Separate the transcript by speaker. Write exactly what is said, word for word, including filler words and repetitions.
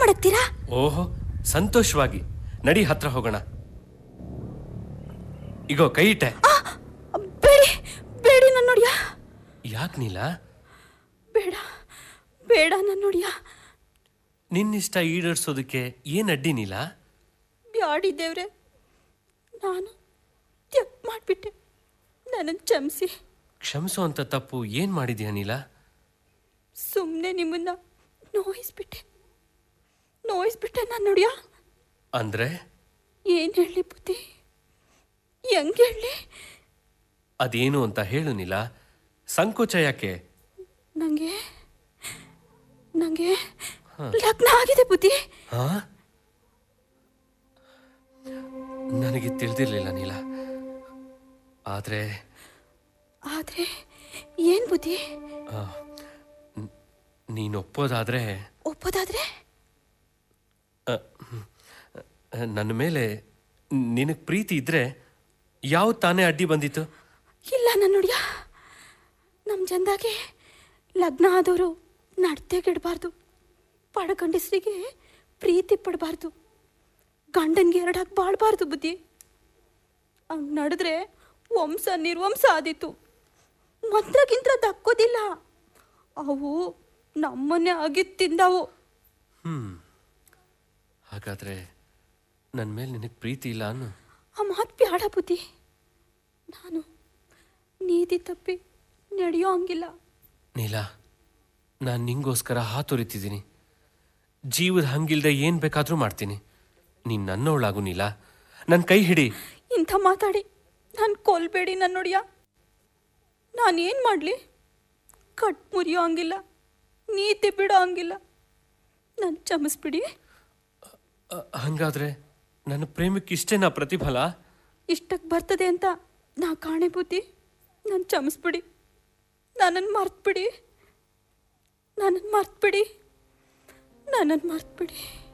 Speaker 1: ಮಾಡತ್ತೀರಾ?
Speaker 2: ಓಹೋ, ಸಂತೋಷವಾಗಿ ನಡಿ, ಹತ್ರ ಹೋಗೋಣ. ಇಗೋ ಕೈ ಇಟ್ಟೆ.
Speaker 1: ಬೇಡಿ ಬೇಡಿ ನನ್ನ ನೋಡಿಯ.
Speaker 2: ಯಾಕೆ ನೀಲಾ?
Speaker 1: ಬೇಡ ಬೇಡ ನನ್ನ ನೋಡಿಯ.
Speaker 2: ನಿನ್ನಿಷ್ಟ ಈಡೇರಿಸೋದಕ್ಕೆ ಏನ್ ಅಡ್ಡಿ ನೀಲಾ?
Speaker 1: ಬ್ಯಾಡಿ ದೇವ್ರೆ, ನಾನು ತಪ್ಪು ಮಾಡಿಬಿಟ್ಟೆ, ನನ್ನನ್ನು ಕ್ಷಮಿಸಿ.
Speaker 2: ಕ್ಷಮಿಸೋ ಅಂತ ತಪ್ಪು ಏನ್ ಮಾಡಿದ್ಯಾ ನೀಲಾ?
Speaker 1: ಸುಮ್ಮನೆ ನಿಮ್ಮನ್ನ ನೋಯಿಸ್ಬಿಟ್ಟೆ ನೋಯಿಸ್ಬಿಟ್ಟೆ ನಾನು ನೋಡಿಯ.
Speaker 2: ಅಂದ್ರೆ
Speaker 1: ಏನು ಹೇಳಿ ಬುದ್ಧಿ, ಹೆಂಗೆ ಹೇಳಿ?
Speaker 2: ಅದೇನು ಅಂತ ಹೇಳು ನೀಲಾ, ಸಂಕೋಚ ಯಾಕೆ?
Speaker 1: ನಂಗೆ ನಂಗೆ ಲಗ್ನ ಆಗಿದೆ ಬುದ್ಧಿ.
Speaker 2: ಹಾ, ನನಗೆ ತಿಳಿದಿರ್ಲಿಲ್ಲ ನೀಲಾ. ಆದ್ರೆ
Speaker 1: ಆದ್ರೆ ಏನ್ ಬುದ್ಧಿ?
Speaker 2: ನೀನು ಒಪ್ಪೋದಾದ್ರೆ
Speaker 1: ಒಪ್ಪೋದಾದ್ರೆ
Speaker 2: ನನ್ನ ಮೇಲೆ ನಿನಗೆ ಪ್ರೀತಿ ಇದ್ರೆ ಯಾವ ತಾನೇ ಅಡ್ಡಿ ಬಂದಿತ್ತು?
Speaker 1: ಇಲ್ಲ ನನ್ನ ನೋಡಿಯ, ನಮ್ಮ ಜನದಾಗೆ ಲಗ್ನ ಆದವರು ನಡ್ತೆಗಿಡಬಾರ್ದು, ಪಡಗಂಡಸರಿಗೆ ಪ್ರೀತಿ ಪಡಬಾರ್ದು, ಗಂಡನ್ಗೆ ಎರಡಾಗಿ ಬಾಳಬಾರ್ದು ಬುದ್ಧಿ. ಹಂಗೆ ನಡೆದ್ರೆ ವಂಶ ನಿರ್ವಂಶ ಆದೀತು. ಮಂತ್ರಗಿಂತ್ರ ದಕ್ಕೋದಿಲ್ಲ, ಅವು ನಮ್ಮನ್ನೇ ಆಗಿದ್ದು ತಿಂದವು.
Speaker 2: ಹ್ಮ್ ಹಾಗಾದ್ರೆ ನನ್ನ ಮೇಲೆ ನಿನಗೆ ಪ್ರೀತಿ ಇಲ್ಲ ಅನ್ನು?
Speaker 1: ಆ ಮಾತು ಬ್ಯಾಡ ಬುದ್ಧಿ. ನಾನು ನೀತಿ ತಪ್ಪಿ ನಡೆಯೋ ಹಂಗಿಲ್ಲ.
Speaker 2: ನೀಲಾ, ನಾನು ನಿಂಗೋಸ್ಕರ ಹಾತೊರಿತಿದ್ದೀನಿ. ಜೀವದ ಹಂಗಿಲ್ದೆ ಏನು ಬೇಕಾದರೂ ಮಾಡ್ತೀನಿ. ನೀನು ನನ್ನವಳಾಗು ನೀಲಾ, ನನ್ನ ಕೈ ಹಿಡಿ.
Speaker 1: ಇಂಥ ಮಾತಾಡಿ ನಾನು ಕೊಲ್ಬೇಡಿ ನನ್ನ ನೋಡಿಯ. ನಾನೇನು ಮಾಡಲಿ? ಕಟ್ ಮುರಿಯೋ ಹಂಗಿಲ್ಲ, ನೀತಿ ಬಿಡೋ ಹಂಗಿಲ್ಲ. ನಾನು ಕ್ಷಮಿಸ್ಬಿಡಿ.
Speaker 2: ಹಂಗಾದ್ರೆ ನನ್ನ ಪ್ರೇಮಕ್ಕೆ ಇಷ್ಟೇನಾ ಪ್ರತಿಫಲ?
Speaker 1: ಇಷ್ಟಕ್ಕೆ ಬರ್ತದೆ ಅಂತ ನಾ ಕಾಣೆ ಬುದ್ಧಿ. ನಾನು ಕ್ಷಮಿಸ್ಬಿಡಿ, ನನ್ನನ್ನು ಮರ್ತ್ಬಿಡಿ, ನನ್ನನ್ನು ಮರ್ತ್ಬಿಡಿ, ನನ್ನನ್ನು ಮರ್ತ್ಬಿಡಿ.